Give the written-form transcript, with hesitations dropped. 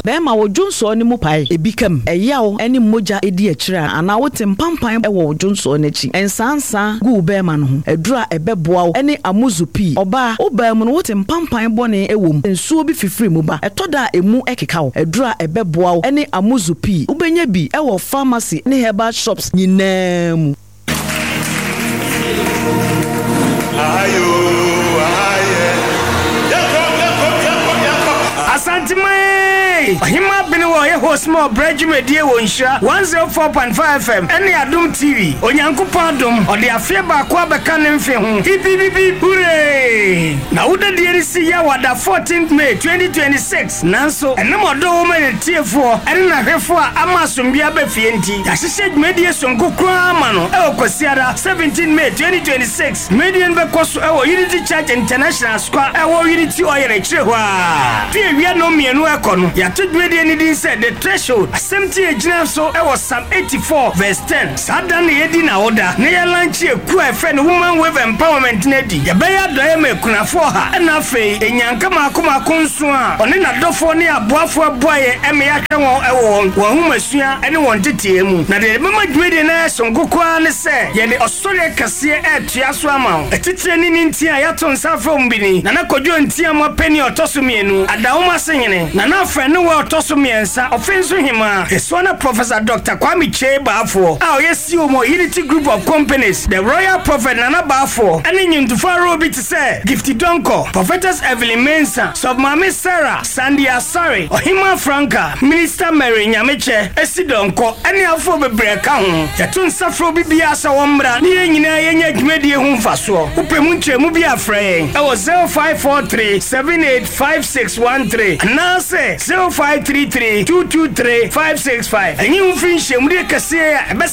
bema wo dwonso ne mu pai ebikam eyawo ene moja edi akira ana wote mpampan wo dwonso n'achi ensansa gu bema no ho edura ebeboa wo ene amuzupi oba oba mu no wote mpampan bone ewom ensuo bi fifiri mu ba etoda emu ekeka wo edura ebeboa wo ene amuzupi ubenya bi ewo pharmacy ne herbal shops nyinam Asante mai Ohima Biniwo ye host more bridge medie wonsha 104.5 FM ene Adum TV Onyankopon Adum ode afie ba ko abeka ne mfe ho bibibi hooray na woda de risi ya wada 14th May 2026 nanso ene modo wo me tiefo ene na hwefo a amasombia ba fie nti ya hyehyɛ medie sonko kra ma no e okosiara 17 May 2026 medie be koso e wo Unity Church International Square e wo Unity oyere kire ho a we no mienu ekono ya tudwede ni din said the threshold assemty agina so e was Psalm 84 verse 10 sada na yedi na oda na ya lanchi eku efe no woman wave empowerment na di ya be ya doye me kunafo ha na fe enyanka makoma konso a one na dofo ne aboafo aboaye eme ya hwe won won humasua ene won tetie mu na de mama dwede na sonkokwa ne se ye de osore kase etua so ama etitire ni ntia ya to nsafo mbini na na kodwo ntia mo peni otoso mienu adawoma senyene na na frene wo otoso miensa ofenso hima esona Professor Dr. Kwame Chebafo a oyesi omo Unity Group of Companies the Royal Prophet Nana Bafo ene nyintufa robi ti se Gifty Donko Prophetess Evelyn Mensa Submami Sarah Sandy Asare Ohima Franca Minister Mary Nyameche esi Donko ene afo bebre ka ho yeto nsafro bibia sa wombra ne nyina yenya dwumedie hu mfaso upemu nkyemu bi afre e wo 0543 785613 Nase 0533 223 565 Enyi mfinhye mu de kase